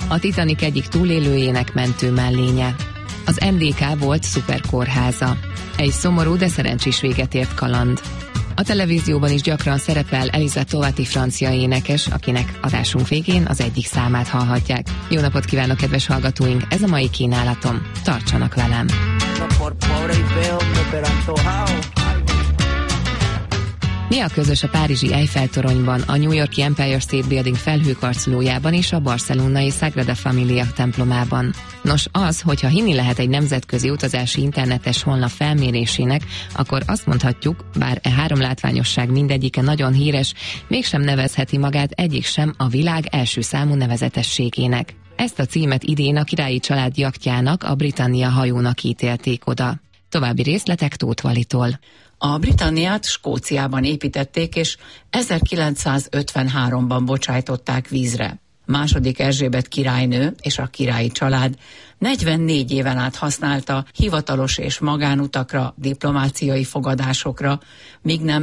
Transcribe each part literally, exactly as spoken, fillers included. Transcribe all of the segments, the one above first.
a Titanic egyik túlélőjének mentő mellénye. Az em dé ká volt szuperkórháza. Egy szomorú, de szerencsés véget ért kaland. A televízióban is gyakran szerepel Elisa Tovati francia énekes, akinek adásunk végén az egyik számát hallhatják. Jó napot kívánok, kedves hallgatóink! Ez a mai kínálatom. Tartsanak velem! Mi a közös a párizsi Eiffel-toronyban, a New York-i Empire State Building felhőkarcolójában és a barcelonai Sagrada Familia templomában? Nos, az, hogyha hinni lehet egy nemzetközi utazási internetes honlap felmérésének, akkor azt mondhatjuk, bár e három látványosság mindegyike nagyon híres, mégsem nevezheti magát egyik sem a világ első számú nevezetességének. Ezt a címet idén a királyi család jachtjának, a Britannia hajónak ítélték oda. További részletek Tóth Valitól. A Britanniát Skóciában építették, és ezerkilencszázötvenháromban bocsájtották vízre. Második Erzsébet királynő és a királyi család negyvennégy éven át használta hivatalos és magánutakra, diplomáciai fogadásokra, míg nem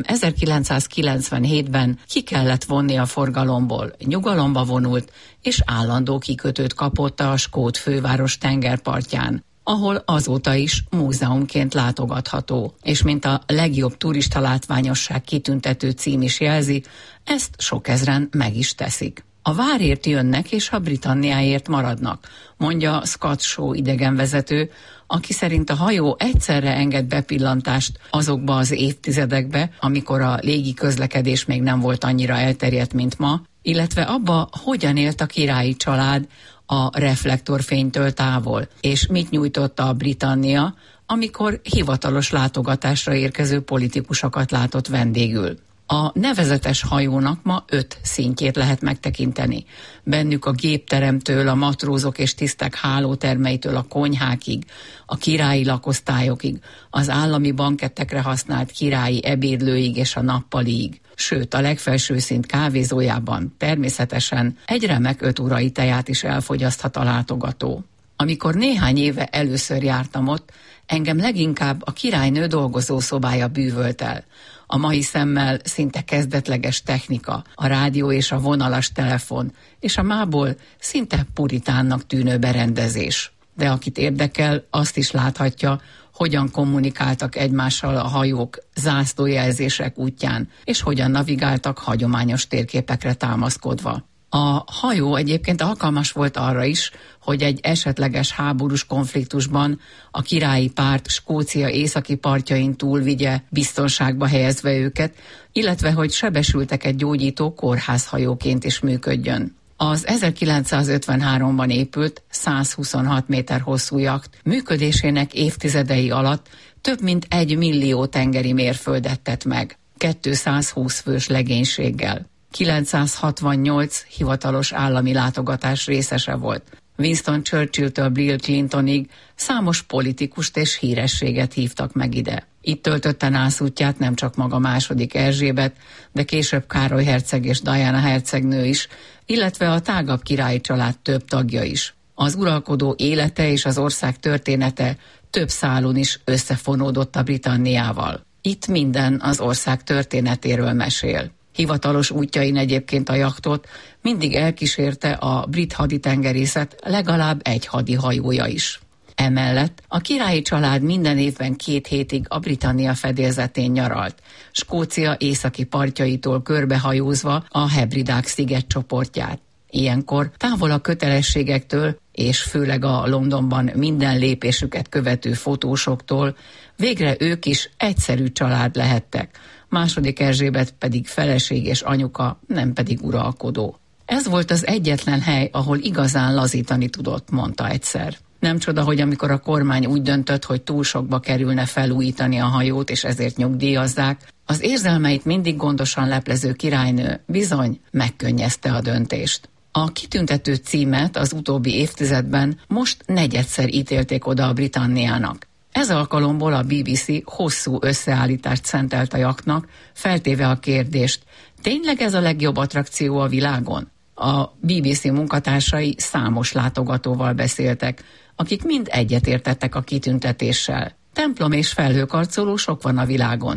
ezerkilencszázkilencvenhétben ki kellett vonni a forgalomból, nyugalomba vonult és állandó kikötőt kapott a skót főváros tengerpartján, ahol azóta is múzeumként látogatható, és mint a legjobb turista látványosság kitüntető cím is jelzi, ezt sok ezren meg is teszik. A várért jönnek és a Britanniáért maradnak, mondja Scott Shaw idegenvezető, aki szerint a hajó egyszerre enged bepillantást azokba az évtizedekbe, amikor a légi közlekedés még nem volt annyira elterjedt, mint ma, illetve abba, hogyan élt a királyi család a reflektorfénytől távol, és mit nyújtott a Britannia, amikor hivatalos látogatásra érkező politikusokat látott vendégül. A nevezetes hajónak ma öt szintjét lehet megtekinteni. Bennük a gépteremtől, a matrózok és tisztek hálótermeitől a konyhákig, a királyi lakosztályokig, az állami bankettekre használt királyi ebédlőig és a nappaliig. Sőt, a legfelső szint kávézójában természetesen egy remek öturai teját is elfogyaszthat a látogató. Amikor néhány éve először jártam ott, engem leginkább a királynő dolgozószobája bűvölt el. A mai szemmel szinte kezdetleges technika, a rádió és a vonalas telefon, és a mából szinte puritánnak tűnő berendezés. De akit érdekel, azt is láthatja, hogyan kommunikáltak egymással a hajók zászlójelzések útján, és hogyan navigáltak hagyományos térképekre támaszkodva. A hajó egyébként alkalmas volt arra is, hogy egy esetleges háborús konfliktusban a királyi párt Skócia északi partjain túl vigye, biztonságba helyezve őket, illetve hogy sebesülteket gyógyító kórházhajóként is működjön. Az ezerkilencszázötvenháromban épült százhuszonhat méter hosszú jacht működésének évtizedei alatt több mint egy millió tengeri mérföldet tett meg, kétszázhúsz fős legénységgel. kilencszázhatvannyolc hivatalos állami látogatás részese volt. Winston Churchill-től Bill Clintonig számos politikust és hírességet hívtak meg ide. Itt töltötte nászútját nem csak maga második Erzsébet, de később Károly herceg és Diana hercegnő is, illetve a tágabb királyi család több tagja is. Az uralkodó élete és az ország története több szálon is összefonódott a Britanniával. Itt minden az ország történetéről mesél. Hivatalos útjain egyébként a jachtot mindig elkísérte a brit haditengerészet legalább egy hadihajója is. Emellett a királyi család minden évben két hétig a Britannia fedélzetén nyaralt, Skócia északi partjaitól körbehajózva a Hebridák szigetcsoportját. Ilyenkor távol a kötelességektől, és főleg a Londonban minden lépésüket követő fotósoktól, végre ők is egyszerű család lehettek, második Erzsébet pedig feleség és anyuka, nem pedig uralkodó. Ez volt az egyetlen hely, ahol igazán lazítani tudott, mondta egyszer. Nem csoda, hogy amikor a kormány úgy döntött, hogy túl sokba kerülne felújítani a hajót, és ezért nyugdíjazzák, az érzelmeit mindig gondosan leplező királynő bizony megkönnyezte a döntést. A kitüntető címet az utóbbi évtizedben most negyedszer ítélték oda a Britanniának. Ez alkalomból a bé bé cé hosszú összeállítást szentelt a jachtnak, feltéve a kérdést, tényleg ez a legjobb attrakció a világon? A bé bé cé munkatársai számos látogatóval beszéltek, akik mind egyetértettek a kitüntetéssel. Templom és felhőkarcoló sok van a világon,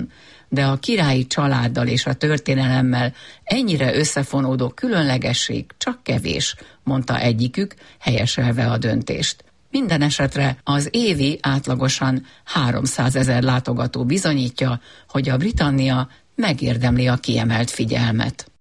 de a királyi családdal és a történelemmel ennyire összefonódó különlegesség csak kevés, mondta egyikük, helyeselve a döntést. Minden esetre az évi átlagosan háromszázezer látogató bizonyítja, hogy a Britannia megérdemli a kiemelt figyelmet.